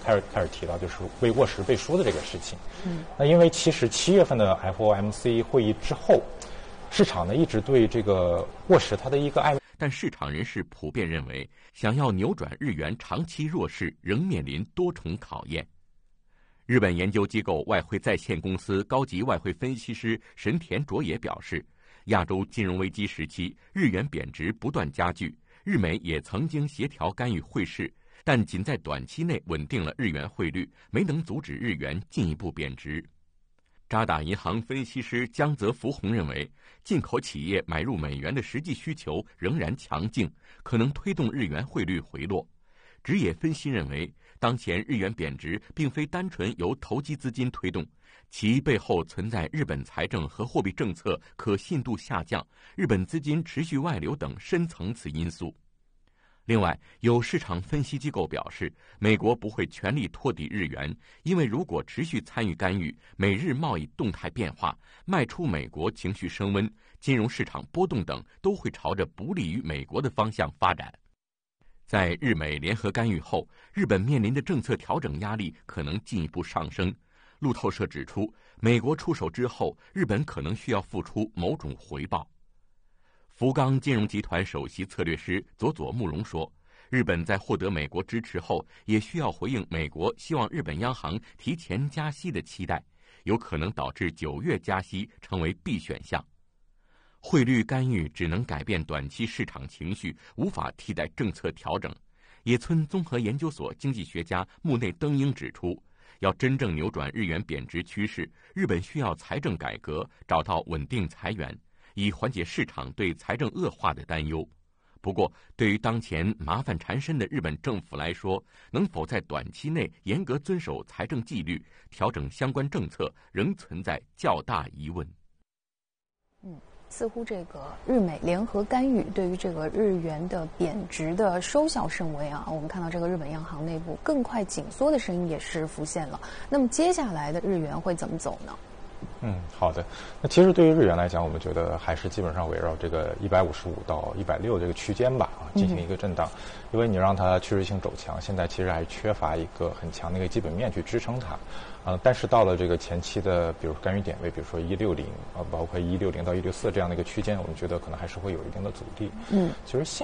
开始提到，就是未握实背书的这个事情。那因为其实7月份的 FOMC 会议之后，市场呢一直对这个握实它的一个暧昧。 但市场人士普遍认为，想要扭转日元长期弱势，仍面临多重考验。日本研究机构外汇在线公司高级外汇分析师神田卓也表示，亚洲金融危机时期，日元贬值不断加剧，日美也曾经协调干预汇市，但仅在短期内稳定了日元汇率，没能阻止日元进一步贬值。渣打银行分析师江泽福宏认为，进口企业买入美元的实际需求仍然强劲，可能推动日元汇率回落。职业分析认为，当前日元贬值并非单纯由投机资金推动，其背后存在日本财政和货币政策可信度下降、日本资金持续外流等深层次因素。另外，有市场分析机构表示，美国不会全力托底日元，因为如果持续参与干预，美日贸易动态变化，卖出美国情绪升温，金融市场波动等都会朝着不利于美国的方向发展。在日美联合干预后，日本面临的政策调整压力可能进一步上升。路透社指出，美国出手之后，日本可能需要付出某种回报。福冈金融集团首席策略师佐佐木荣说，日本在获得美国支持后，也需要回应美国希望日本央行提前加息的期待，有可能导致9月加息成为必选项。汇率干预只能改变短期市场情绪，无法替代政策调整。野村综合研究所经济学家木内登英指出，要真正扭转日元贬值趋势，日本需要财政改革，找到稳定财源，以缓解市场对财政恶化的担忧。不过，对于当前麻烦缠身的日本政府来说，能否在短期内严格遵守财政纪律，调整相关政策，仍存在较大疑问。 似乎这个日美联合干预对于这个日元的贬值的收效甚微啊！我们看到这个日本央行内部更快紧缩的声音也是浮现了。那么接下来的日元会怎么走呢？ 好的。那其实对于日元来讲，我们觉得还是基本上围绕这个155到160这个区间吧，进行一个震荡。因为你让它趋势性走强，现在其实还是缺乏一个很强的一个基本面去支撑它。但是到了这个前期的，比如干预点位，比如说160包括160到164这样的一个区间，我们觉得可能还是会有一定的阻力。其实